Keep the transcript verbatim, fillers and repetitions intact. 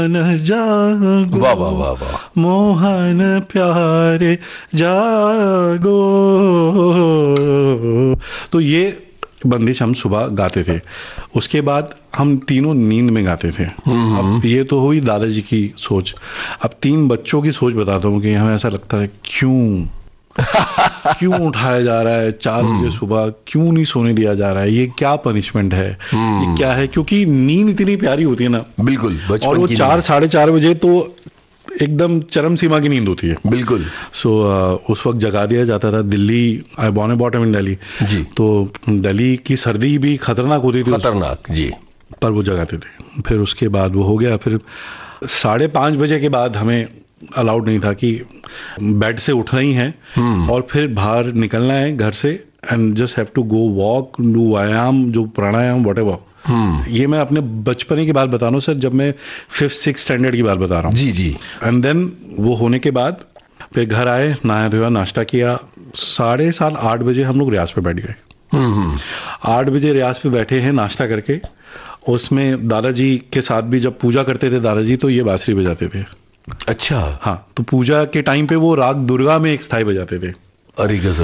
न जागो वाह वाह वाह वाह। मोहन प्यारे जागो। तो ये बंदिश हम सुबह गाते थे। उसके बाद हम तीनों नींद में गाते थे। अब ये तो हुई दादाजी की सोच। अब तीन बच्चों की सोच बताता हूँ कि हमें ऐसा लगता है क्यों क्यों उठाया जा रहा है चार बजे सुबह, क्यों नहीं सोने दिया जा रहा है, ये क्या पनिशमेंट है, ये क्या है। क्योंकि नींद इतनी प्यारी होती है ना, बिल्कुल, बचपन और वो की चार नींद। साढ़े चार बजे तो एकदम चरम सीमा की नींद होती है। बिल्कुल। सो so, uh, उस वक्त जगा दिया जाता था। Delhi, I born bottom in Delhi जी। तो दिल्ली की सर्दी भी खतरनाक होती थी, खतरनाक जी। पर वो जगाते थे। फिर उसके बाद वो हो गया। फिर साढ़े पाँच बजे के बाद हमें अलाउड नहीं था कि बेड से उठना ही है और फिर बाहर निकलना है घर से, and just have to go walk, do व्यायाम, जो प्राणायाम, व्हाटएवर। ये मैं अपने बचपने की बात बता रहा हूँ सर, जब मैं फिफ्थ सिक्स स्टैंडर्ड की बात बता रहा हूँ। जी जी। एंड देन वो होने के बाद फिर घर आए, नहाया धोया, नाश्ता किया। साढ़े सात आठ बजे हम लोग रियाज पे बैठ गए। आठ बजे रियाज पे बैठे हैं नाश्ता करके। उसमें दादाजी के साथ भी जब पूजा करते थे दादाजी, तो ये बांसुरी बजाते थे। अच्छा। हाँ, तो पूजा के टाइम पे वो राग दुर्गा में एक स्थाई बजाते थे। अरे गजब।